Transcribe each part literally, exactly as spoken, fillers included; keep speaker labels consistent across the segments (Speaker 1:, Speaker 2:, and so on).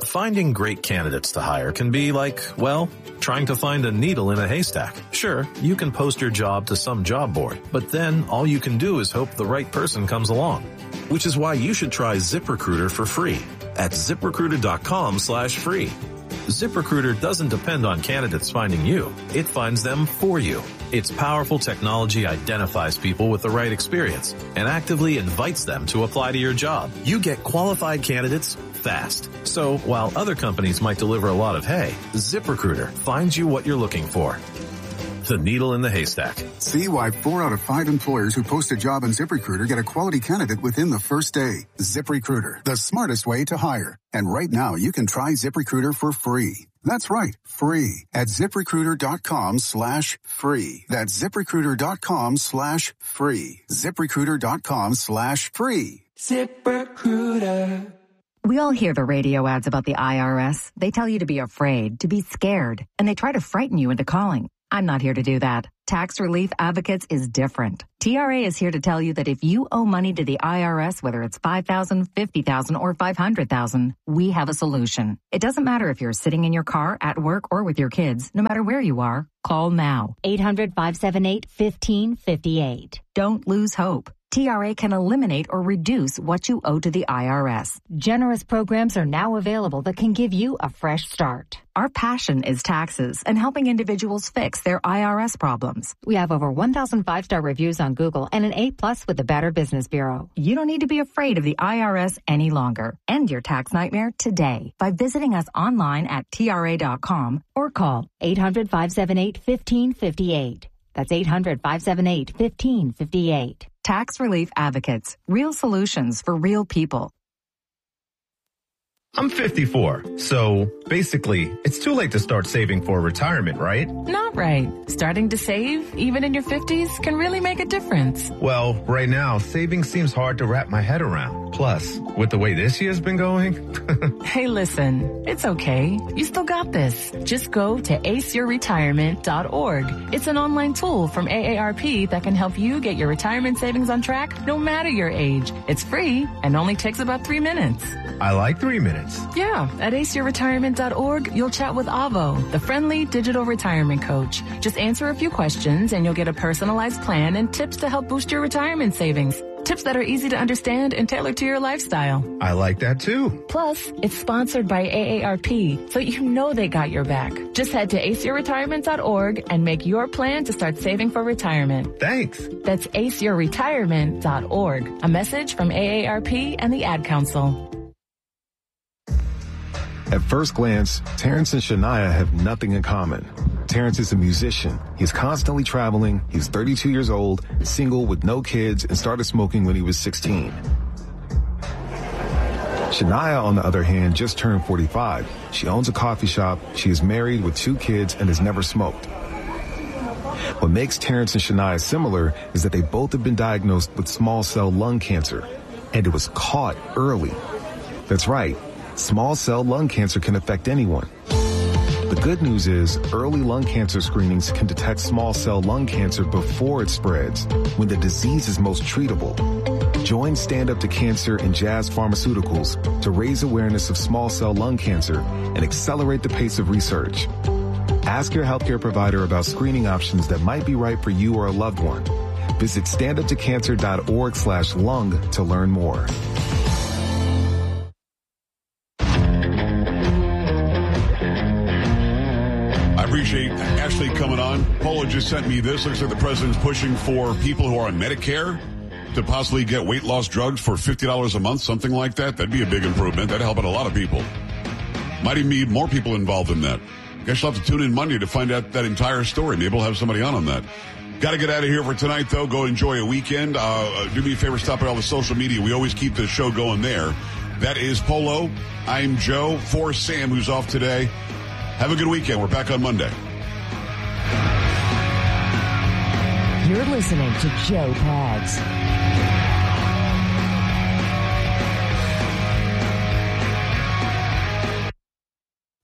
Speaker 1: Finding great candidates to hire can be like, well, trying to find a needle in a haystack. Sure, you can post your job to some job board, but then all you can do is hope the right person comes along. Which is why you should try ZipRecruiter for free at ZipRecruiter.com slash free. ZipRecruiter doesn't depend on candidates finding you. It finds them for you. Its powerful technology identifies people with the right experience and actively invites them to apply to your job. You get qualified candidates fast. So while other companies might deliver a lot of hay, ZipRecruiter finds you what you're looking for. The needle in the haystack.
Speaker 2: See why four out of five employers who post a job on ZipRecruiter get a quality candidate within the first day. ZipRecruiter, the smartest way to hire. And right now, you can try ZipRecruiter for free. That's right, free at ZipRecruiter.com slash free. That's ZipRecruiter.com slash free. ZipRecruiter.com slash free.
Speaker 3: ZipRecruiter.
Speaker 4: We all hear the radio ads about the I R S. They tell you to be afraid, to be scared, and they try to frighten you into calling. I'm not here to do that. Tax Relief Advocates is different. T R A is here to tell you that if you owe money to the I R S, whether it's five thousand dollars, fifty thousand dollars, or five hundred thousand dollars, we have a solution. It doesn't matter if you're sitting in your car, at work, or with your kids. No matter where you are, call now.
Speaker 5: eight hundred, five seven eight, one five five eight.
Speaker 4: Don't lose hope. T R A can eliminate or reduce what you owe to the I R S.
Speaker 5: Generous programs are now available that can give you a fresh start.
Speaker 4: Our passion is taxes and helping individuals fix their I R S problems.
Speaker 5: We have over one thousand five-star reviews on Google and an A plus with the Better Business Bureau.
Speaker 4: You don't need to be afraid of the I R S any longer. End your tax nightmare today by visiting us online at T R A dot com or call
Speaker 5: eight hundred, five seven eight, one five five eight. That's eight hundred, five seven eight, one five five eight.
Speaker 4: Tax Relief Advocates. Real solutions for real people.
Speaker 6: I'm fifty-four, so basically, it's too late to start saving for retirement, right?
Speaker 7: Not right. Starting to save, even in your fifties, can really make a difference.
Speaker 6: Well, right now, saving seems hard to wrap my head around. Plus, with the way this year's been going...
Speaker 7: Hey, listen, it's okay. You still got this. Just go to ace your retirement dot org. It's an online tool from A A R P that can help you get your retirement savings on track no matter your age. It's free and only takes about three minutes.
Speaker 6: I like three minutes.
Speaker 7: Yeah, at ace your retirement dot org, you'll chat with Avo, the friendly digital retirement coach. Just answer a few questions and you'll get a personalized plan and tips to help boost your retirement savings. Tips that are easy to understand and tailored to your lifestyle.
Speaker 6: I like that too.
Speaker 7: Plus, it's sponsored by A A R P, so you know they got your back. Just head to ace your retirement dot org and make your plan to start saving for retirement.
Speaker 6: Thanks.
Speaker 7: That's ace your retirement dot org. A message from A A R P and the Ad Council.
Speaker 8: At first glance, Terrence and Shania have nothing in common. Terrence is a musician. He's constantly traveling. He's thirty-two years old, single with no kids, and started smoking when he was sixteen. Shania, on the other hand, just turned forty-five. She owns a coffee shop. She is married with two kids and has never smoked. What makes Terrence and Shania similar is that they both have been diagnosed with small cell lung cancer, and it was caught early. That's right. Small cell lung cancer can affect anyone. The good news is early lung cancer screenings can detect small cell lung cancer before it spreads, when the disease is most treatable. Join Stand Up to Cancer and Jazz Pharmaceuticals to raise awareness of small cell lung cancer and accelerate the pace of research. Ask your healthcare provider about screening options that might be right for you or a loved one. Visit stand up to cancer dot org slash lung to learn more.
Speaker 9: Appreciate Ashley coming on. Paula just sent me this. Looks like the president's pushing for people who are on Medicare to possibly get weight loss drugs for fifty dollars a month, something like that. That'd be a big improvement. That'd help out a lot of people. Might even be more people involved in that. Guess you'll have to tune in Monday to find out that entire story. Maybe we'll have somebody on on that. Got to get out of here for tonight, though. Go enjoy a weekend. Uh, do me a favor, stop at all the social media. We always keep the show going there. That is Polo. I'm Joe. For Sam, who's off today. Have a good weekend. We're back on Monday.
Speaker 10: You're listening to Joe Pags.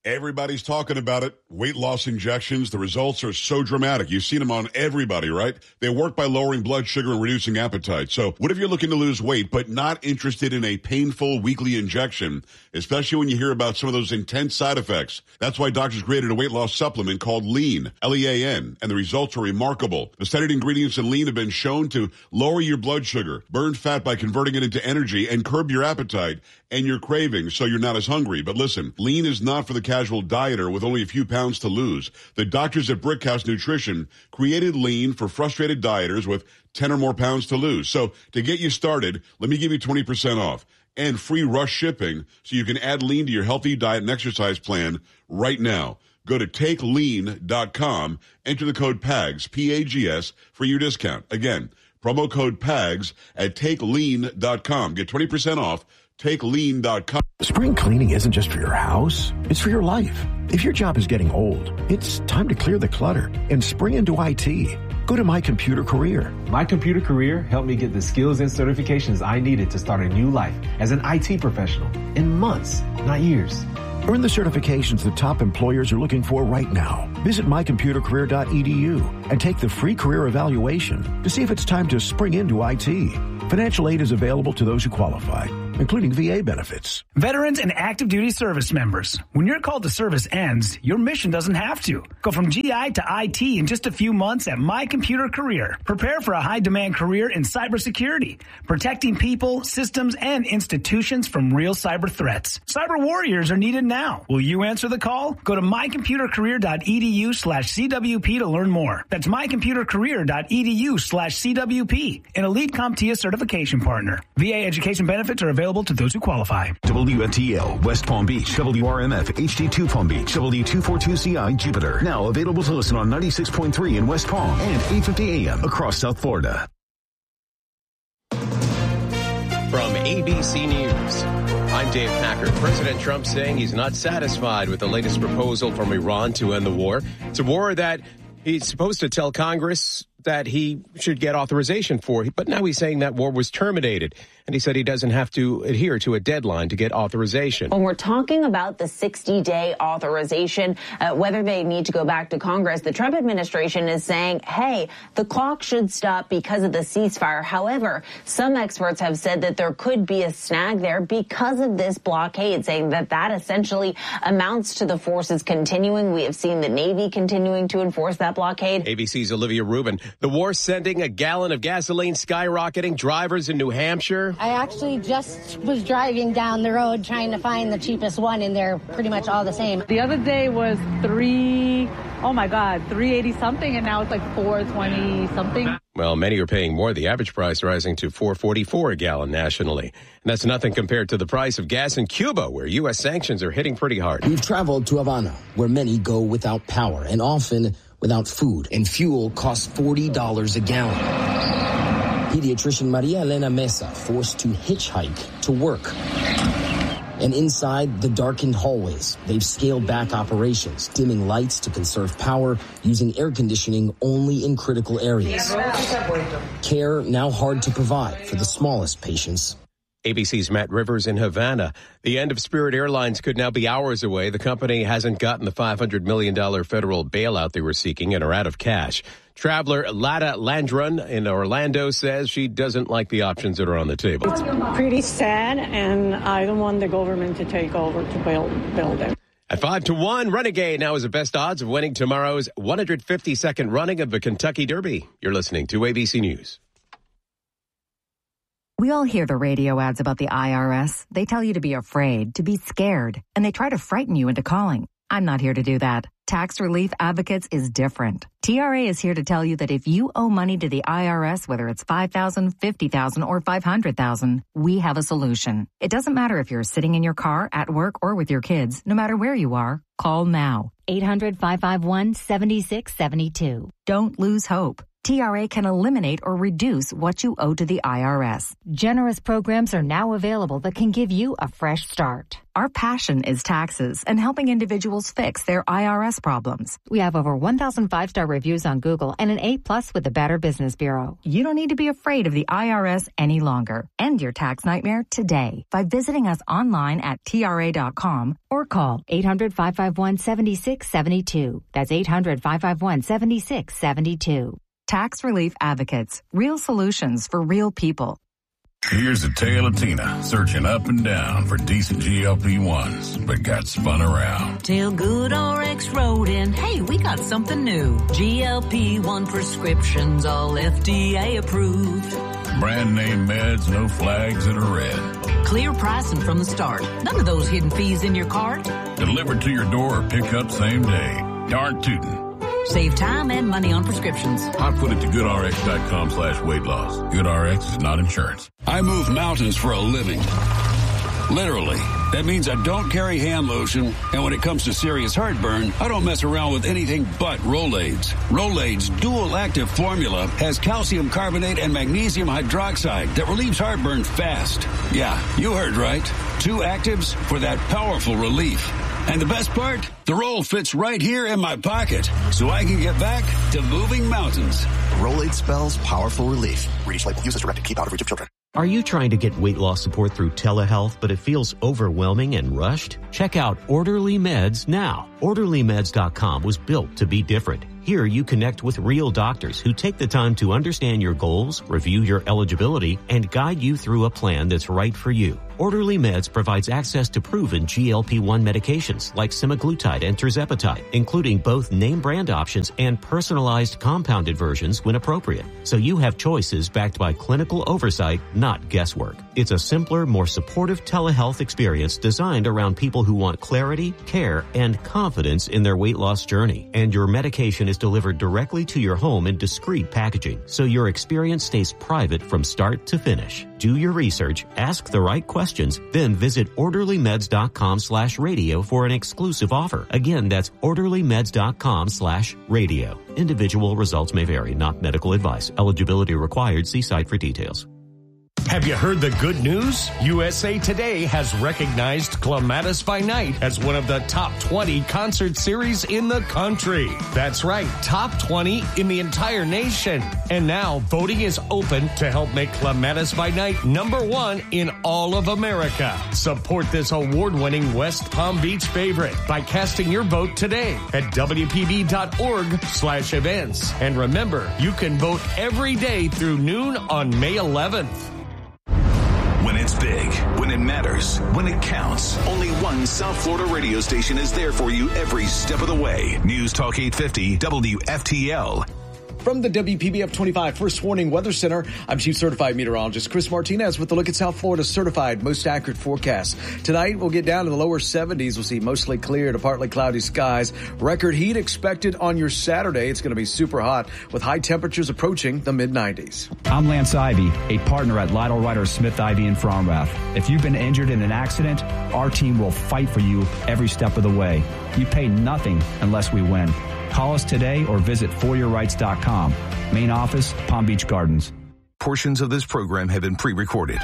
Speaker 9: Everybody's talking about it. Weight loss injections. The results are so dramatic. You've seen them on everybody, right? They work by lowering blood sugar and reducing appetite. So what if you're looking to lose weight but not interested in a painful weekly injection, especially when you hear about some of those intense side effects? That's why doctors created a weight loss supplement called Lean, L E A N, and the results are remarkable. The studied ingredients in Lean have been shown to lower your blood sugar, burn fat by converting it into energy, and curb your appetite and your cravings so you're not as hungry. But listen, Lean is not for the casual dieter with only a few pounds to lose. The doctors at Brickhouse Nutrition created Lean for frustrated dieters with ten or more pounds to lose. So to get you started, let me give you twenty percent off and free rush shipping so you can add Lean to your healthy diet and exercise plan right now. Go to take lean dot com, enter the code PAGS, P A G S, for your discount. Again, promo code PAGS at take lean dot com. Get twenty percent off. take lean dot com.
Speaker 11: Spring cleaning isn't just for your house, it's for your life. If your job is getting old, it's time to clear the clutter and spring into I T. Go to My Computer Career.
Speaker 12: My Computer Career helped me get the skills and certifications I needed to start a new life as an I T professional in months, not years.
Speaker 11: Earn the certifications that top employers are looking for right now. Visit my computer career dot e d u and take the free career evaluation to see if it's time to spring into I T. Financial aid is available to those who qualify, including V A benefits.
Speaker 13: Veterans and active duty service members, when your call to service ends, your mission doesn't have to. Go from G I to I T in just a few months at My Computer Career. Prepare for a high-demand career in cybersecurity, protecting people, systems, and institutions from real cyber threats. Cyber warriors are needed now. Will you answer the call? Go to my computer career dot e d u slash C W P to learn more. That's my computer career dot e d u slash C W P, an elite CompTIA certification partner. V A education benefits are available to those who qualify.
Speaker 14: W F T L, West Palm Beach, W R M F, H D two Palm Beach, W two forty-two C I, Jupiter. Now available to listen on ninety-six point three in West Palm and eight fifty A M across South Florida.
Speaker 15: From A B C News, I'm Dave Packard. President Trump saying he's not satisfied with the latest proposal from Iran to end the war. It's a war that he's supposed to tell Congress that he should get authorization for, but now he's saying that war was terminated. And he said he doesn't have to adhere to a deadline to get authorization.
Speaker 16: When we're talking about the sixty-day authorization, uh, whether they need to go back to Congress, the Trump administration is saying, hey, the clock should stop because of the ceasefire. However, some experts have said that there could be a snag there because of this blockade, saying that that essentially amounts to the forces continuing. We have seen the Navy continuing to enforce that blockade.
Speaker 15: A B C's Olivia Rubin. The war sending a gallon of gasoline skyrocketing, drivers in New Hampshire.
Speaker 17: I actually just was driving down the road trying to find the cheapest one, and they're pretty much all the same.
Speaker 18: The other day was three, oh my God, three eighty something, and now it's like four twenty something.
Speaker 15: Well, many are paying more, the average price rising to four forty-four a gallon nationally. And that's nothing compared to the price of gas in Cuba, where U S sanctions are hitting pretty hard.
Speaker 19: We've traveled to Havana, where many go without power and often without food, and fuel costs forty dollars a gallon. Pediatrician Maria Elena Mesa forced to hitchhike to work. And inside the darkened hallways, they've scaled back operations, dimming lights to conserve power, using air conditioning only in critical areas. Care now hard to provide for the smallest patients.
Speaker 15: A B C's Matt Rivers in Havana. The end of Spirit Airlines could now be hours away. The company hasn't gotten the five hundred million dollars federal bailout they were seeking and are out of cash. Traveler Lada Landrun in Orlando says she doesn't like the options that are on the table.
Speaker 20: It's pretty sad, and I don't want the government to take over to build, build it.
Speaker 15: At five to one, Renegade now has the best odds of winning tomorrow's one hundred fifty-second running of the Kentucky Derby. You're listening to A B C News.
Speaker 4: We all hear the radio ads about the I R S. They tell you to be afraid, to be scared, and they try to frighten you into calling. I'm not here to do that. Tax Relief Advocates is different. T R A is here to tell you that if you owe money to the I R S, whether it's five thousand dollars, fifty thousand dollars, or five hundred thousand dollars, we have a solution. It doesn't matter if you're sitting in your car, at work, or with your kids. No matter where you are, call now.
Speaker 5: eight hundred, five five one, seven six seven two.
Speaker 4: Don't lose hope. T R A can eliminate or reduce what you owe to the I R S.
Speaker 5: Generous programs are now available that can give you a fresh start.
Speaker 4: Our passion is taxes and helping individuals fix their I R S problems.
Speaker 5: We have over one thousand five-star reviews on Google and an A plus with the Better Business Bureau.
Speaker 4: You don't need to be afraid of the I R S any longer. End your tax nightmare today by visiting us online at T R A dot com
Speaker 5: or call eight hundred, five five one, seven six seven two. That's eight hundred, five five one, seven six seven two.
Speaker 4: Tax Relief Advocates. Real solutions for real people.
Speaker 21: Here's a tale of Tina searching up and down for decent G L P ones, but got spun around.
Speaker 22: Till GoodRx wrote in, hey, we got something new. G L P one prescriptions, all F D A approved.
Speaker 21: Brand name meds, no flags that are red.
Speaker 22: Clear pricing from the start. None of those hidden fees in your cart.
Speaker 21: Delivered to your door or pick up same day. Darn tootin'.
Speaker 22: Save time and money on prescriptions.
Speaker 21: I put it to GoodRx.com slash weight loss. GoodRx is not insurance.
Speaker 23: I move mountains for a living. Literally. That means I don't carry hand lotion, and when it comes to serious heartburn, I don't mess around with anything but Rolaids. Rolaids' dual-active formula has calcium carbonate and magnesium hydroxide that relieves heartburn fast. Yeah, you heard right. Two actives for that powerful relief. And the best part? The roll fits right here in my pocket, so I can get back to moving mountains.
Speaker 24: Rolaids spells powerful relief. Reach label. Use as directed. Keep out of reach of children.
Speaker 25: Are you trying to get weight loss support through telehealth, but it feels overwhelming and rushed? Check out Orderly Meds now. Orderly Meds dot com was built to be different. Here you connect with real doctors who take the time to understand your goals, review your eligibility, and guide you through a plan that's right for you. Orderly Meds provides access to proven G L P one medications like semaglutide and tirzepatide, including both name brand options and personalized compounded versions when appropriate. So you have choices backed by clinical oversight, not guesswork. It's a simpler, more supportive telehealth experience designed around people who want clarity, care, and confidence in their weight loss journey. And your medication is delivered directly to your home in discreet packaging, so your experience stays private from start to finish. Do your research, ask the right questions, then visit Orderly Meds dot com slash radio for an exclusive offer. Again, that's Orderly Meds dot com slash radio. Individual results may vary, not medical advice. Eligibility required. See site for details.
Speaker 26: Have you heard the good news? U S A Today has recognized Clematis by Night as one of the top twenty concert series in the country. That's right, top twenty in the entire nation. And now voting is open to help make Clematis by Night number one in all of America. Support this award-winning West Palm Beach favorite by casting your vote today at W P B dot org slash events. And remember, you can vote every day through noon on May eleventh.
Speaker 14: When it's big, when it matters, when it counts, only one South Florida radio station is there for you every step of the way. News Talk eight fifty W F T L.
Speaker 27: From the W P B F twenty-five First Warning Weather Center, I'm Chief Certified Meteorologist Chris Martinez with a look at South Florida's certified most accurate forecast. Tonight, we'll get down to the lower seventies. We'll see mostly clear to partly cloudy skies. Record heat expected on your Saturday. It's going to be super hot with high temperatures approaching the mid nineties.
Speaker 28: I'm Lance Ivy, a partner at Lytle Ryder Smith Ivy in Front Rath. If you've been injured in an accident, our team will fight for you every step of the way. You pay nothing unless we win. Call us today or visit for your rights dot com. Main office, Palm Beach Gardens.
Speaker 14: Portions of this program have been pre-recorded.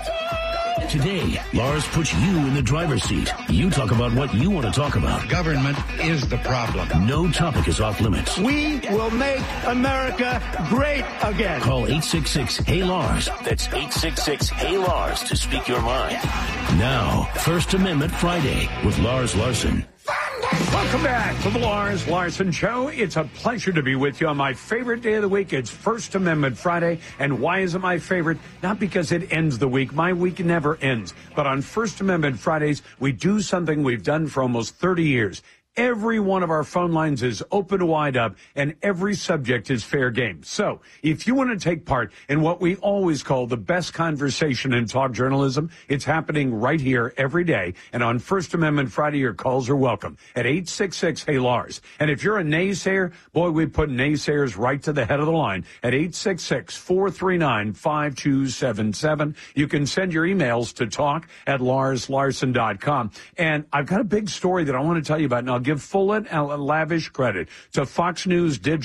Speaker 29: Today, Lars puts you in the driver's seat. You talk about what you want to talk about.
Speaker 30: Government is the problem.
Speaker 29: No topic is off limits.
Speaker 30: We will make America great again.
Speaker 29: Call eight six six, H E Y, Lars. That's eight six six, H E Y, Lars to speak your mind. Now, First Amendment Friday with Lars Larson.
Speaker 30: Welcome back to the Lars Larson Show. It's a pleasure to be with you on my favorite day of the week. It's First Amendment Friday. And why is it my favorite? Not because it ends the week. My week never ends. But on First Amendment Fridays, we do something we've done for almost thirty years. Every one of our phone lines is open wide up, and every subject is fair game. So if you want to take part in what we always call the best conversation in talk journalism, it's happening right here every day. And on First Amendment Friday, your calls are welcome at eight six six, H E Y, Lars. And if you're a naysayer, boy, we put naysayers right to the head of the line at eight six six, four three nine, five two seven seven. You can send your emails to talk at lars larson dot com. And I've got a big story that I want to tell you about, and I'll give full and lavish credit to Fox News Digital.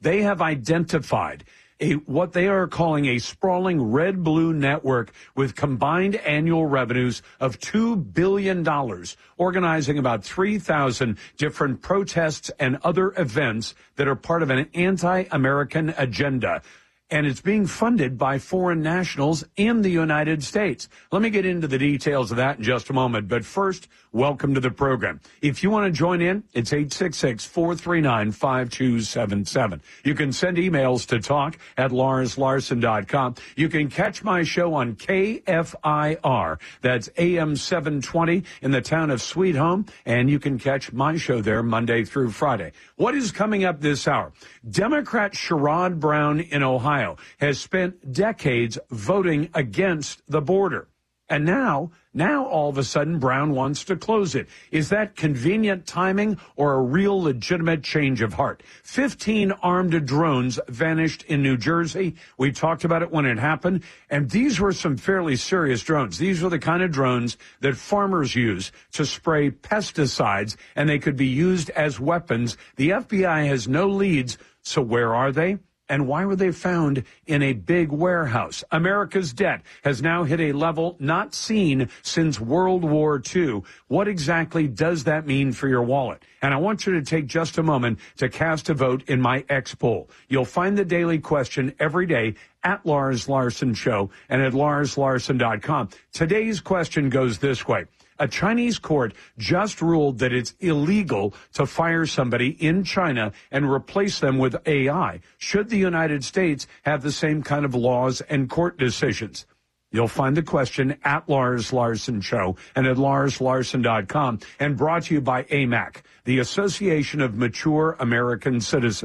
Speaker 30: They have identified a what they are calling a sprawling red-blue network with combined annual revenues of two billion dollars, organizing about three thousand different protests and other events that are part of an anti-American agenda. And it's being funded by foreign nationals in the United States. Let me get into the details of that in just a moment. But first, welcome to the program. If you want to join in, it's eight six six, four three nine, five two seven seven. You can send emails to talk at lars larson dot com. You can catch my show on K F I R. That's A M seven twenty in the town of Sweet Home. And you can catch my show there Monday through Friday. What is coming up this hour? Democrat Sherrod Brown in Ohio has spent decades voting against the border. And now, now all of a sudden, Brown wants to close it. Is that convenient timing or a real legitimate change of heart? fifteen armed drones vanished in New Jersey. We talked about it when it happened. And these were some fairly serious drones. These were the kind of drones that farmers use to spray pesticides, and they could be used as weapons. The F B I has no leads. So where are they? And why were they found in a big warehouse? America's debt has now hit a level not seen since World War Two. What exactly does that mean for your wallet? And I want you to take just a moment to cast a vote in my X poll. You'll find the daily question every day at Lars Larson Show and at lars larson dot com. Today's question goes this way. A Chinese court just ruled that it's illegal to fire somebody in China and replace them with A I. Should the United States have the same kind of laws and court decisions? You'll find the question at Lars Larson Show and at lars larson dot com, and brought to you by A M A C, the Association of Mature American Citizens.